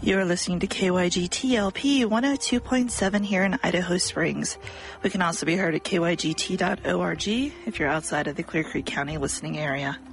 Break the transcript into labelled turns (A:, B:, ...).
A: You're listening to KYGT-LP 102.7 here in Idaho Springs. We can also be heard at kygt.org if you're outside of the Clear Creek County listening area.